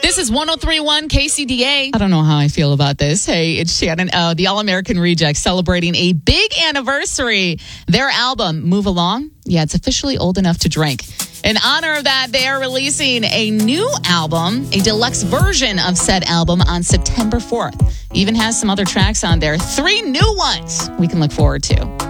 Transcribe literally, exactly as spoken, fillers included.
This is one oh three point one K C D A. I don't know how I feel about this. Hey, it's Shannon, uh, the All-American Rejects celebrating a big anniversary. Their album, Move Along, yeah, it's officially old enough to drink. In honor of that, they are releasing a new album, a deluxe version of said album on September fourth. Even has some other tracks on there. Three new ones we can look forward to.